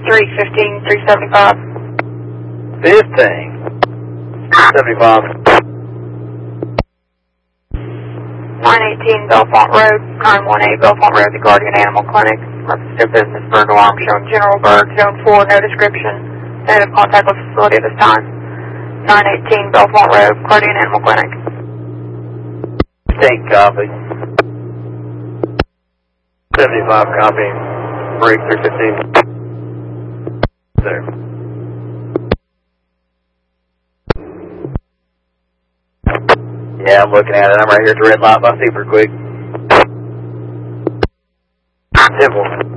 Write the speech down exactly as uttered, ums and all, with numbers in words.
three fifteen, three seventy-five. fifteen. seventy-five. nine eighteen Belfont Road, nine one eight Belfont Road, the Guardian Animal Clinic. Representative Business Bird Alarm showing General Bird, Zone four, no description. Tentative contact with facility at this time. nine eighteen Belfont Road, Guardian Animal Clinic. fifteen copy. seventy-five copy. Break three fifteen. There. Yeah, I'm looking at it. I'm right here at the red light by super quick. Simple.